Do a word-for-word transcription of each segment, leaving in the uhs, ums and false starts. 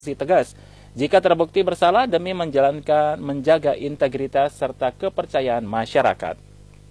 tegas jika terbukti bersalah demi menjalankan menjaga integritas serta kepercayaan masyarakat.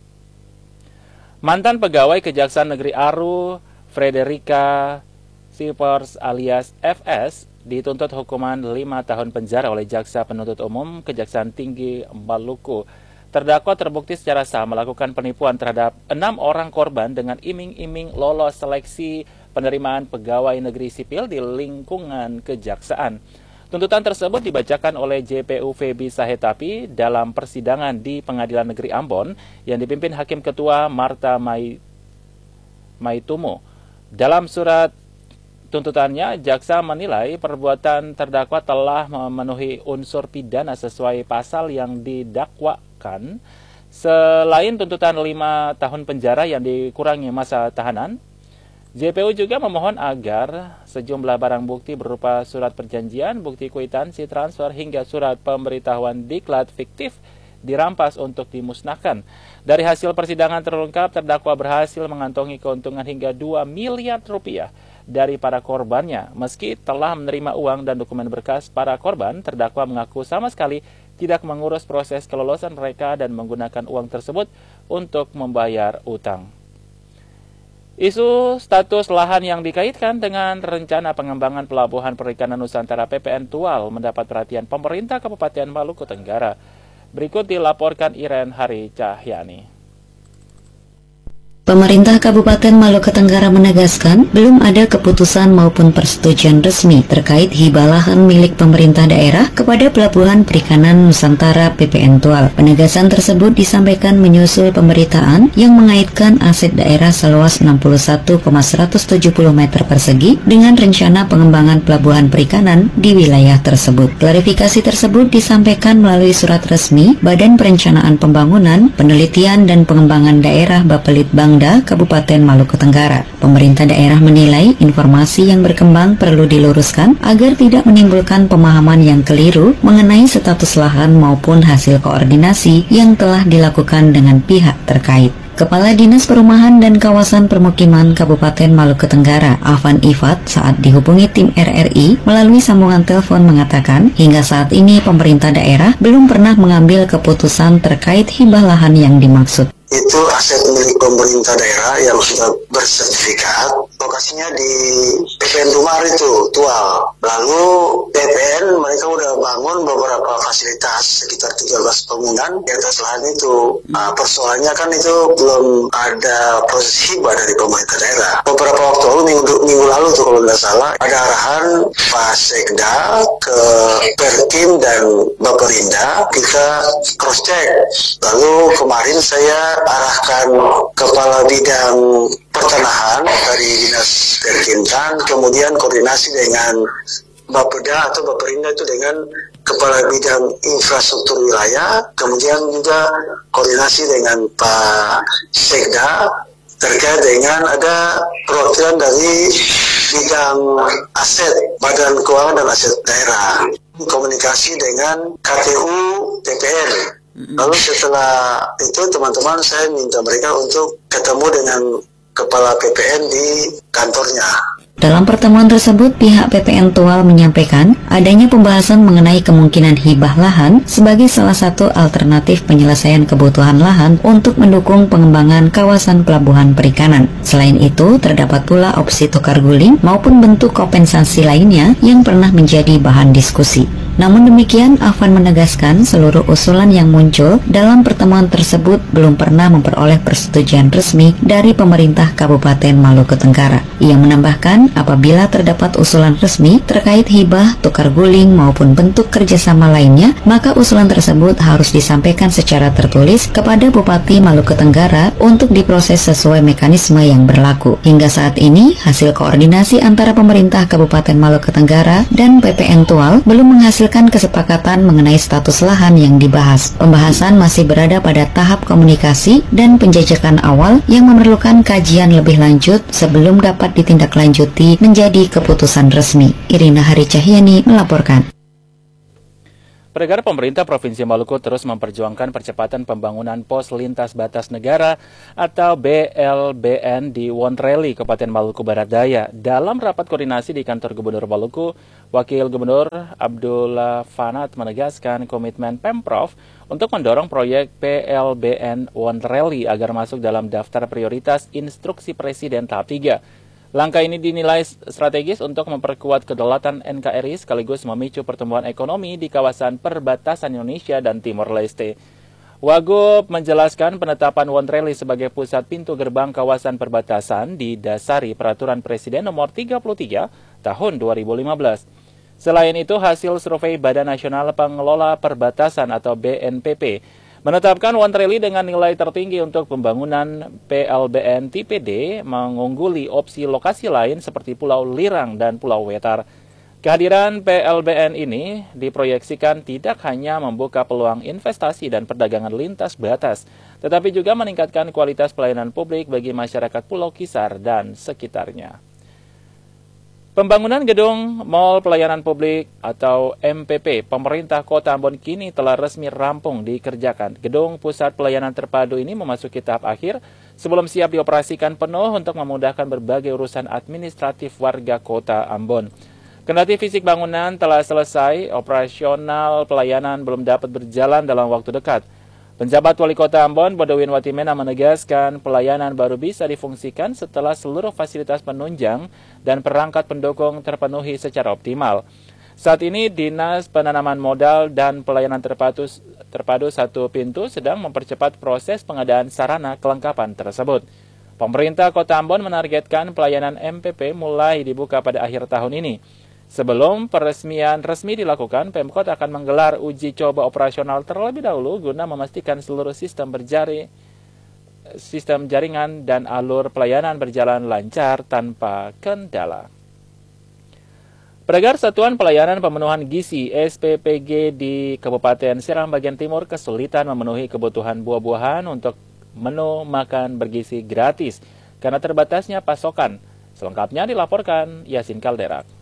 Mantan pegawai Kejaksaan Negeri Aru, Frederica Sipers alias F S, dituntut hukuman lima tahun penjara oleh Jaksa Penuntut Umum Kejaksaan Tinggi Maluku. Terdakwa terbukti secara sah melakukan penipuan terhadap enam orang korban dengan iming-iming lolos seleksi penerimaan pegawai negeri sipil di lingkungan kejaksaan. Tuntutan tersebut dibacakan oleh J P U Febi Sahetapi dalam persidangan di Pengadilan Negeri Ambon yang dipimpin Hakim Ketua Marta Mai, Maitumo. Dalam surat tuntutannya, jaksa menilai perbuatan terdakwa telah memenuhi unsur pidana sesuai pasal yang didakwakan. Selain tuntutan lima tahun penjara yang dikurangi masa tahanan, J P U juga memohon agar sejumlah barang bukti berupa surat perjanjian, bukti kwitansi transfer hingga surat pemberitahuan diklat fiktif dirampas untuk dimusnahkan. Dari hasil persidangan terungkap terdakwa berhasil mengantongi keuntungan hingga dua miliar rupiah dari para korbannya. Meski telah menerima uang dan dokumen berkas para korban, terdakwa mengaku sama sekali tidak mengurus proses kelolosan mereka dan menggunakan uang tersebut untuk membayar utang. Isu status lahan yang dikaitkan dengan rencana pengembangan Pelabuhan Perikanan Nusantara P P N Tual mendapat perhatian pemerintah Kabupaten Maluku Tenggara. Berikut dilaporkan Iren Hari Cahyani. Pemerintah Kabupaten Maluku Tenggara menegaskan belum ada keputusan maupun persetujuan resmi terkait hibah lahan milik pemerintah daerah kepada Pelabuhan Perikanan Nusantara P P N Tual. Penegasan tersebut disampaikan menyusul pemberitaan yang mengaitkan aset daerah seluas enam puluh satu koma seratus tujuh puluh meter persegi dengan rencana pengembangan pelabuhan perikanan di wilayah tersebut. Klarifikasi tersebut disampaikan melalui surat resmi Badan Perencanaan Pembangunan, Penelitian dan Pengembangan Daerah Bapelitbang Kabupaten Maluku Tenggara. Pemerintah daerah menilai informasi yang berkembang perlu diluruskan agar tidak menimbulkan pemahaman yang keliru mengenai status lahan maupun hasil koordinasi yang telah dilakukan dengan pihak terkait. Kepala Dinas Perumahan dan Kawasan Permukiman Kabupaten Maluku Tenggara, Afan Ifat, saat dihubungi tim R R I melalui sambungan telepon mengatakan, hingga saat ini pemerintah daerah belum pernah mengambil keputusan terkait hibah lahan yang dimaksud. Itu aset milik pemerintah daerah yang sudah bersertifikat, lokasinya di P P N Tumar itu, Tual. Lalu P P N mereka udah bangun beberapa fasilitas, sekitar tiga belas bangunan di atas lahan itu. Nah, persoalannya kan itu belum ada proses hibah dari pemerintah daerah. Beberapa waktu lalu, minggu, minggu lalu tuh kalau nggak salah, ada arahan Pak Sekda ke Perkim dan Baperinda, kita cross check. Lalu kemarin saya arahkan Kepala Bidang Pertanahan dari Dinas Perkintan, kemudian koordinasi dengan Bapeda atau Baperinda itu dengan Kepala Bidang Infrastruktur Wilayah, kemudian juga koordinasi dengan Pak Sekda terkait dengan ada perwakilan dari bidang aset, Badan Keuangan dan Aset Daerah, komunikasi dengan K T U T P N. Lalu setelah itu teman-teman saya minta mereka untuk ketemu dengan Kepala P P N di kantornya. Dalam pertemuan tersebut, pihak P P N Tual menyampaikan adanya pembahasan mengenai kemungkinan hibah lahan sebagai salah satu alternatif penyelesaian kebutuhan lahan untuk mendukung pengembangan kawasan pelabuhan perikanan. Selain itu, terdapat pula opsi tukar guling maupun bentuk kompensasi lainnya yang pernah menjadi bahan diskusi. Namun demikian, Afan menegaskan seluruh usulan yang muncul dalam pertemuan tersebut belum pernah memperoleh persetujuan resmi dari pemerintah Kabupaten Maluku Tenggara. Ia menambahkan, apabila terdapat usulan resmi terkait hibah, tukar guling maupun bentuk kerjasama lainnya, maka usulan tersebut harus disampaikan secara tertulis kepada Bupati Maluku Tenggara untuk diproses sesuai mekanisme yang berlaku. Hingga saat ini, hasil koordinasi antara pemerintah Kabupaten Maluku Tenggara dan P P N Tual belum menghasilkan kesepakatan mengenai status lahan yang dibahas. Pembahasan masih berada pada tahap komunikasi dan penjajakan awal yang memerlukan kajian lebih lanjut sebelum dapat ditindaklanjuti menjadi keputusan resmi. Irina Hari Cahyani melaporkan. Pendengar, pemerintah Provinsi Maluku terus memperjuangkan percepatan pembangunan pos lintas batas negara atau B L B N di Wonreli, Kabupaten Maluku Barat Daya. Dalam rapat koordinasi di kantor Gubernur Maluku, Wakil Gubernur Abdullah Fanat menegaskan komitmen Pemprov untuk mendorong proyek P L B N Wonreli agar masuk dalam daftar prioritas instruksi Presiden tahap tiga. Langkah ini dinilai strategis untuk memperkuat kedaulatan N K R I sekaligus memicu pertumbuhan ekonomi di kawasan perbatasan Indonesia dan Timor Leste. Wagub menjelaskan penetapan Wonreli sebagai pusat pintu gerbang kawasan perbatasan didasari Peraturan Presiden Nomor tiga puluh tiga Tahun dua ribu lima belas. Selain itu, hasil survei Badan Nasional Pengelola Perbatasan atau B N P P menetapkan Wonreli dengan nilai tertinggi untuk pembangunan P L B N T P D mengungguli opsi lokasi lain seperti Pulau Lirang dan Pulau Wetar. Kehadiran P L B N ini diproyeksikan tidak hanya membuka peluang investasi dan perdagangan lintas batas, tetapi juga meningkatkan kualitas pelayanan publik bagi masyarakat Pulau Kisar dan sekitarnya. Pembangunan gedung Mall Pelayanan Publik atau M P P pemerintah Kota Ambon kini telah resmi rampung dikerjakan. Gedung Pusat Pelayanan Terpadu ini memasuki tahap akhir sebelum siap dioperasikan penuh untuk memudahkan berbagai urusan administratif warga Kota Ambon. Kendati fisik bangunan telah selesai, operasional pelayanan belum dapat berjalan dalam waktu dekat. Penjabat Wali Kota Ambon, Bodowin Watimena menegaskan pelayanan baru bisa difungsikan setelah seluruh fasilitas penunjang dan perangkat pendukung terpenuhi secara optimal. Saat ini, Dinas Penanaman Modal dan Pelayanan Terpadu, terpadu Satu Pintu sedang mempercepat proses pengadaan sarana kelengkapan tersebut. Pemerintah Kota Ambon menargetkan pelayanan M P P mulai dibuka pada akhir tahun ini. Sebelum peresmian resmi dilakukan, Pemkot akan menggelar uji coba operasional terlebih dahulu guna memastikan seluruh sistem berjari, sistem jaringan dan alur pelayanan berjalan lancar tanpa kendala. Pendengar, Satuan Pelayanan Pemenuhan Gizi S P P G di Kabupaten Seram bagian timur kesulitan memenuhi kebutuhan buah-buahan untuk menu makan bergizi gratis karena terbatasnya pasokan. Selengkapnya dilaporkan Yasin Kalderak.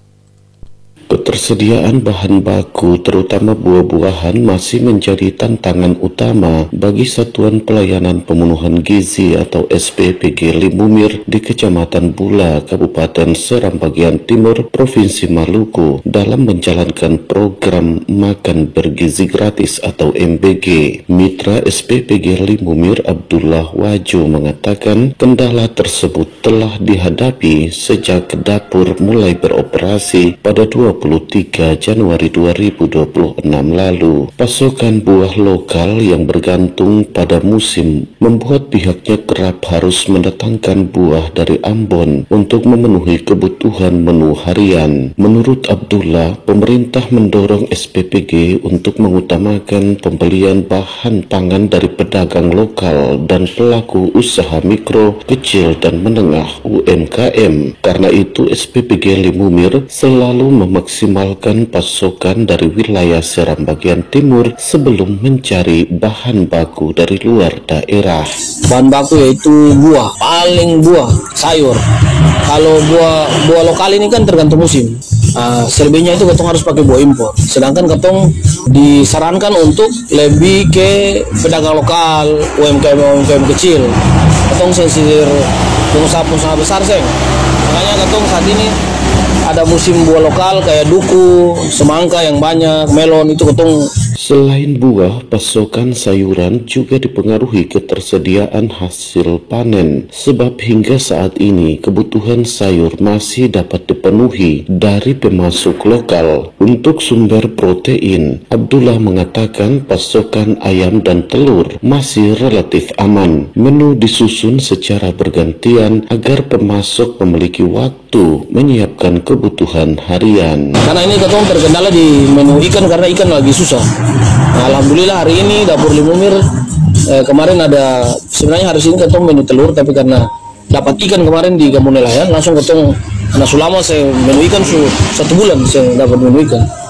Ketersediaan bahan baku terutama buah-buahan masih menjadi tantangan utama bagi Satuan Pelayanan Pemenuhan Gizi atau S P P G Limumir di Kecamatan Bula, Kabupaten Seram bagian timur, Provinsi Maluku dalam menjalankan program Makan Bergizi Gratis atau M B G. Mitra S P P G Limumir Abdullah Wajo mengatakan kendala tersebut telah dihadapi sejak dapur mulai beroperasi pada dua puluh tiga Januari dua ribu dua puluh enam lalu. Pasokan buah lokal yang bergantung pada musim membuat pihaknya kerap harus mendatangkan buah dari Ambon untuk memenuhi kebutuhan menu harian. Menurut Abdullah, pemerintah mendorong S P P G untuk mengutamakan pembelian bahan pangan dari pedagang lokal dan pelaku usaha mikro, kecil, dan menengah U M K M. Karena itu, S P P G Limumir selalu memaksimalkan pasokan dari wilayah Seram bagian timur sebelum mencari bahan baku dari luar daerah. Bahan baku yaitu buah, paling buah, sayur. Kalau buah buah lokal ini kan tergantung musim. Uh, selebihnya itu ketong harus pakai buah impor. Sedangkan ketong disarankan untuk lebih ke pedagang lokal, U M K M U M K M kecil. Ketong sensir pengusaha-pengusaha besar sih. Makanya ketong saat ini ada musim buah lokal kayak duku, semangka yang banyak, melon itu ketong. Selain buah, pasokan sayuran juga dipengaruhi ketersediaan hasil panen. Sebab hingga saat ini kebutuhan sayur masih dapat dipenuhi dari pemasok lokal. Untuk sumber protein, Abdullah mengatakan pasokan ayam dan telur masih relatif aman. Menu disusun secara bergantian agar pemasok memiliki waktu menyiapkan kebutuhan harian. Karena ini ketong terkendala di menu ikan karena ikan lagi susah. Nah, alhamdulillah hari ini dapur Limumir eh, kemarin ada, sebenarnya hari ini ketong menu telur, tapi karena dapat ikan kemarin di Kampung Nelayan langsung ketong. Karena selama saya menu ikan su, satu bulan saya dapat menu ikan.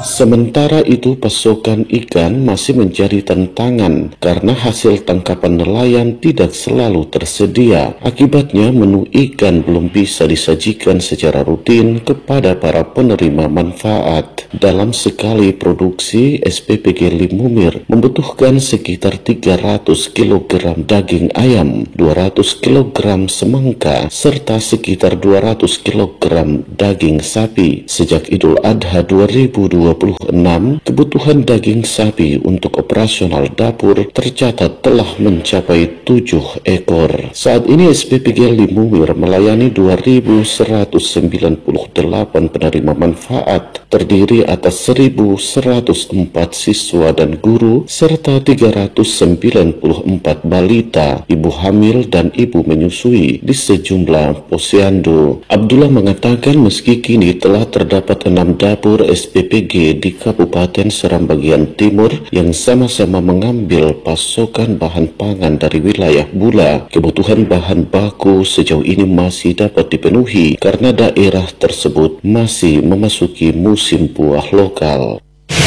Sementara itu pasokan ikan masih menjadi tantangan karena hasil tangkapan nelayan tidak selalu tersedia. Akibatnya menu ikan belum bisa disajikan secara rutin kepada para penerima manfaat. Dalam sekali produksi, S P P G Limumir membutuhkan sekitar tiga ratus kilogram daging ayam, dua ratus kilogram semangka, serta sekitar dua ratus kilogram daging sapi. Sejak Idul Adha dua ribu dua puluh enam, kebutuhan daging sapi untuk operasional dapur tercatat telah mencapai tujuh ekor. Saat ini S P P G Limumir melayani dua ribu seratus sembilan puluh delapan penerima manfaat, terdiri atas seribu seratus empat siswa dan guru, serta tiga ratus sembilan puluh empat balita, ibu hamil dan ibu menyusui di sejumlah posyandu. Abdullah mengatakan meski kini telah terdapat enam dapur S P P G di Kabupaten Seram bagian timur yang sama-sama mengambil pasokan bahan pangan dari wilayah Bula, kebutuhan bahan baku sejauh ini masih dapat dipenuhi karena daerah tersebut masih memasuki musim buah lokal.